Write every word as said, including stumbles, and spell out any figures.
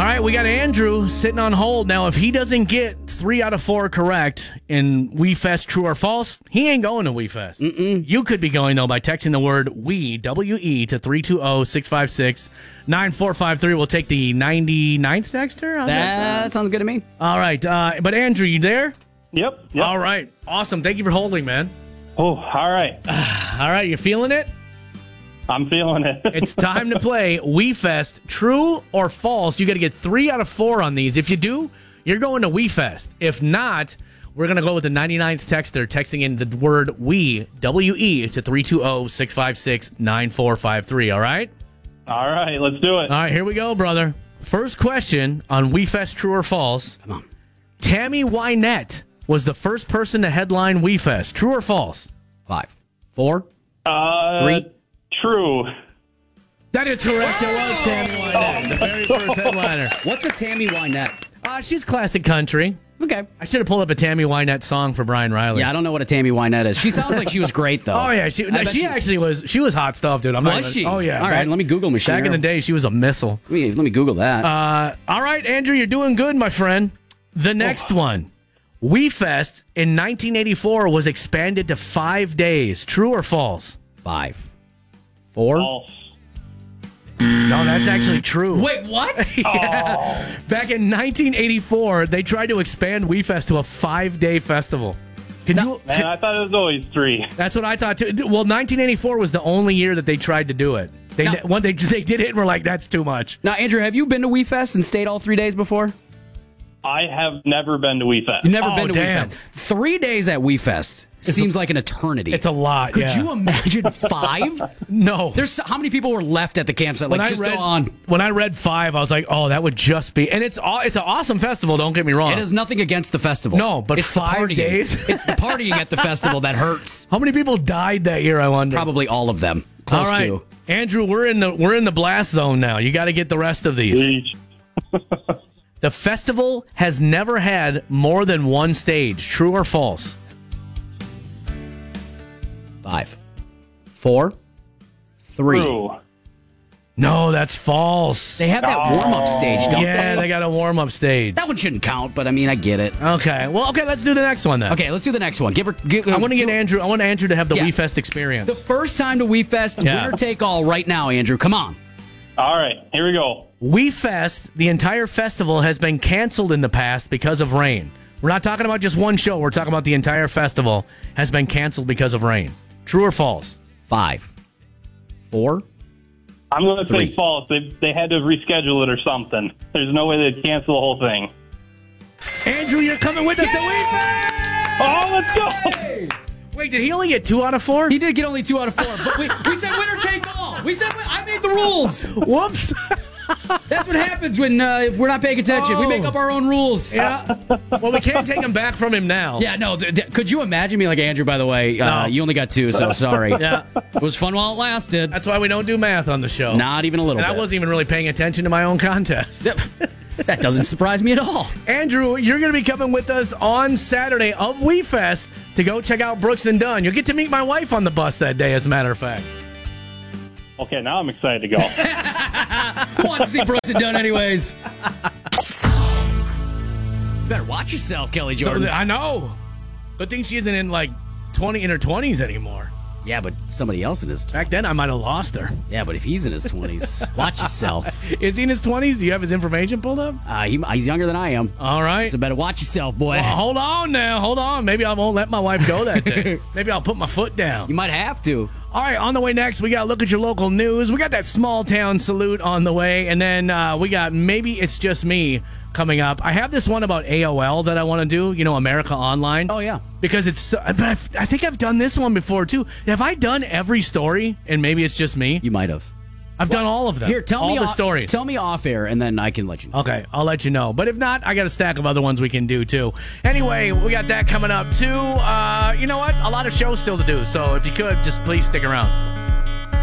right, we got Andrew sitting on hold. Now, if he doesn't get three out of four correct in WeFest True or False, he ain't going to WeFest. Mm-mm. You could be going, though, by texting the word We, W E, to three two zero, six five six, nine four five three. We'll take the ninety-ninth texter. How's That, that sound? sounds good to me. All right. Uh, but, Andrew, you there? Yep, yep. All right. Awesome. Thank you for holding, man. Oh, all right. All right. You feeling it? I'm feeling it. It's time to play WeFest True or False. You got to get three out of four on these. If you do, you're going to WeFest. If not, we're going to go with the ninety-ninth texter texting in the word We, W E, to three two zero, six five six, nine four five three. All right? All right, let's do it. All right, here we go, brother. First question on WeFest True or False. Come on. Tammy Wynette was the first person to headline WeFest. True or false? Five. Four. Uh, Three. True. That is correct. It was Tammy Wynette, the very first headliner. What's a Tammy Wynette? Uh, she's classic country. Okay. I should have pulled up a Tammy Wynette song for Brian Riley. Yeah, I don't know what a Tammy Wynette is. She sounds like she was great, though. Oh, yeah. She, I no, bet she she- actually was. She was hot stuff, dude. I'm not Was even- she? Oh, yeah. All right, let me Google machine. Back in the day, she was a missile. Let me, let me Google that. Uh, all right, Andrew, you're doing good, my friend. The next one. WeFest in nineteen eighty-four was expanded to five days. True or false? Five. Four. False. No, that's actually true. Wait, what? Yeah. Back in nineteen eighty-four, they tried to expand WeFest to a five-day festival. Can you? Man, can- I thought it was always three. that's what I thought too. Well, nineteen eighty-four was the only year that they tried to do it. They No. when they they did it and were like, that's too much. Now, Andrew, have you been to WeFest and stayed all three days before? I have never been to WeFest. You've never Oh, been to damn. WeFest. Three days at WeFest seems like an eternity. It's a lot. Could yeah. you imagine five? No. There's how many people were left at the campsite? Like, when I just read, go on. When I read five, I was like, oh, that would just be. And it's aw- it's an awesome festival. Don't get me wrong. It has nothing against the festival. No, but it's five the partying. days? It's the partying at the festival that hurts. How many people died that year? I wonder. Probably all of them. Close All right, to. Andrew, we're in the we're in the blast zone now. You got to get the rest of these. Each. The festival has never had more than one stage. True or false? Five. Four. Three. True. No, that's false. They have that warm-up stage, don't yeah, they? they got a warm up stage. That one shouldn't count, but I mean, I get it. Okay, well, okay, let's do the next one then. Okay, let's do the next one. Give her. Give, I want to get Andrew. I want Andrew to have the Yeah. WeFest the experience. first time to WeFest. Yeah. Winner take all right now, Andrew. Come on. All right, here we go. WeFest, the entire festival has been canceled in the past because of rain. We're not talking about just one show. We're talking about the entire festival has been canceled because of rain. True or false? Five. Four. I'm going to Three. say false. They, they had to reschedule it or something. There's no way they'd cancel the whole thing. Andrew, you're coming with us to WeFest! Oh, let's go. Wait, did he only get two out of four? He did get only two out of four, but we, we said winner take all. We said I made the rules. Whoops. That's what happens when uh, if we're not paying attention. We make up our own rules. Yeah. Well, we can't take them back from him now. Yeah, no. Th- th- could you imagine me like Andrew? By the way, uh, No. you only got two, so sorry. Yeah. It was fun while it lasted. That's why we don't do math on the show. Not even a little And I bit. wasn't even really paying attention to my own contest. That doesn't surprise me at all. Andrew, you're going to be coming with us on Saturday of WeFest to go check out Brooks and Dunn. You'll get to meet my wife on the bus that day, as a matter of fact. Okay, now I'm excited to go. Who wants to see Brooks and Dunn anyways? Better watch yourself, Kelly Jordan. I know. Good thing she isn't in like twenty in her twenties anymore. Yeah, but somebody else in his twenties. Back then, I might have lost her. Yeah, but if he's in his twenties, watch yourself. Is he in his twenties? Do you have his information pulled up? Uh, he, he's younger than I am, All right. so better watch yourself, boy. Well, hold on now. Hold on. Maybe I won't let my wife go that day. Maybe I'll put my foot down. You might have to. All right, on the way next, we got to look at your local news. We got that small town salute on the way, and then uh, we got Maybe It's Just Me coming up. I have this one about A O L that I want to do, you know, America Online. Oh, yeah. Because it's, so- but I, I think I've done this one before, too. Have I done every story, and Maybe It's Just Me? You might have. I've done all of them. Here, tell all me the off, stories. Tell me off air, and then I can let you know. Okay, I'll let you know. But if not, I got a stack of other ones we can do, too. Anyway, we got that coming up, too. Uh, you know what? A lot of shows still to do, so if you could, just please stick around.